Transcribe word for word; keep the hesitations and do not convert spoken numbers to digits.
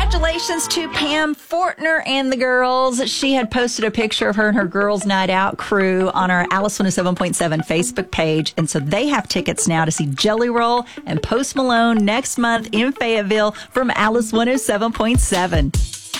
Congratulations to Pam Fortner and the girls. She had posted a picture of her and her Girls Night Out crew on our Alice one oh seven point seven Facebook page. And so they have tickets now to see Jelly Roll and Post Malone next month in Fayetteville from Alice one oh seven point seven.